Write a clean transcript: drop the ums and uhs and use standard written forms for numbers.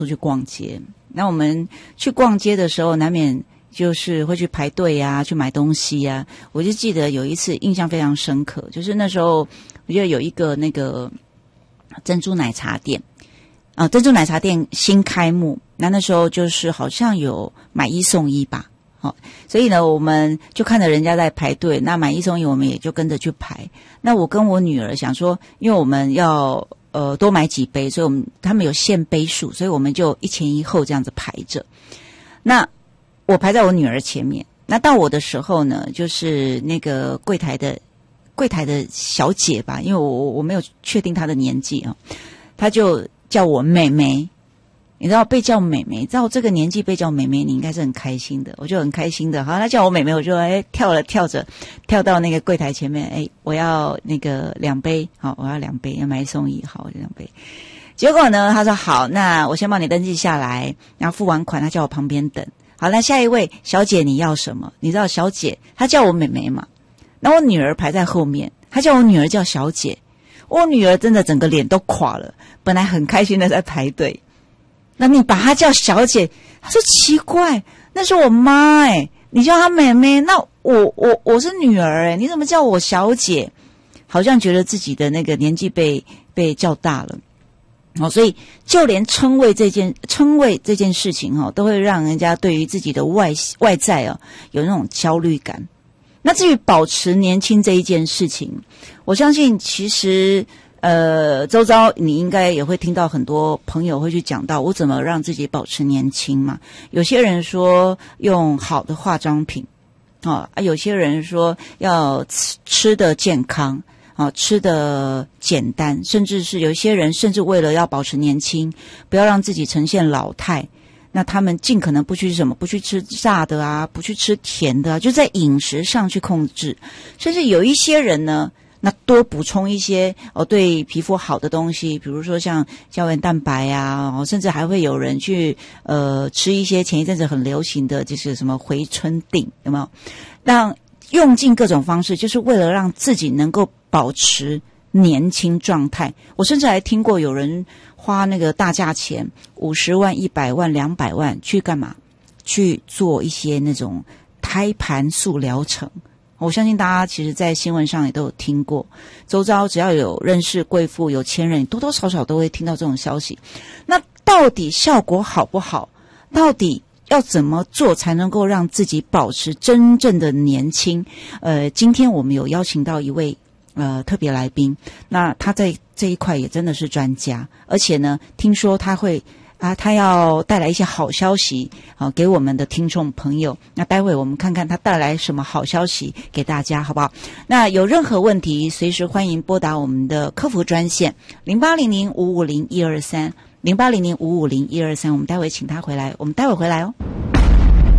出去逛街。那我们去逛街的时候，难免就是会去排队啊，去买东西啊。我就记得有一次印象非常深刻，就是那时候我记得有一个那个珍珠奶茶店啊，珍珠奶茶店新开幕，那时候就是好像有买一送一吧。好，所以呢，我们就看着人家在排队，那买一送一，我们也就跟着去排。那我跟我女儿想说，因为我们要多买几杯，所以他们有限杯数，所以我们就一前一后这样子排着。那我排在我女儿前面，那到我的时候呢，就是那个柜台的小姐吧，因为我没有确定她的年纪啊，她就叫我妹妹。你知道被叫妹妹，在我这个年纪被叫妹妹，你应该是很开心的，我就很开心的。好，她叫我妹妹，我就跳到那个柜台前面，我要那个2杯，好，我要2杯，要买一送一，好，我就2杯。结果呢，她说好，那我先帮你登记下来，然后付完款，她叫我旁边等。好，那下一位小姐你要什么？你知道小姐她叫我妹妹嘛？那我女儿排在后面，她叫我女儿叫小姐，我女儿真的整个脸都垮了，本来很开心的在排队。那你把她叫小姐，她说奇怪，那是我妈你叫她妹妹，那我是女儿你怎么叫我小姐？好像觉得自己的那个年纪被叫大了。所以就连称谓这件事情都会让人家对于自己的外在有那种焦虑感。那至于保持年轻这一件事情，我相信其实周遭你应该也会听到很多朋友会去讲到我怎么让自己保持年轻嘛。有些人说用好的化妆品有些人说要吃的健康吃的简单，甚至是有些人甚至为了要保持年轻，不要让自己呈现老态，那他们尽可能不去吃炸的啊，不去吃甜的啊，就在饮食上去控制。甚至有一些人呢，那多补充一些对皮肤好的东西，比如说像胶原蛋白啊，甚至还会有人去吃一些前一阵子很流行的就是什么回春锭，有没有？让用尽各种方式，就是为了让自己能够保持年轻状态。我甚至还听过有人花那个大价钱50万、100万、200万去干嘛？去做一些那种胎盘素疗程。我相信大家其实在新闻上也都有听过，周遭只要有认识贵妇有钱人，多多少少都会听到这种消息。那到底效果好不好？到底要怎么做才能够让自己保持真正的年轻？今天我们有邀请到一位特别来宾，那他在这一块也真的是专家，而且呢，听说他要带来一些好消息给我们的听众朋友。那待会我们看看他带来什么好消息给大家，好不好？那有任何问题随时欢迎拨打我们的客服专线0800550123 0800550123，我们待会请他回来，我们待会回来哦。